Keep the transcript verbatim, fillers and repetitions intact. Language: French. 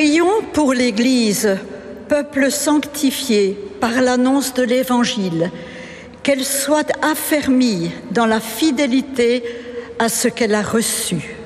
Prions pour l'Église, peuple sanctifié par l'annonce de l'Évangile, qu'elle soit affermie dans la fidélité à ce qu'elle a reçu.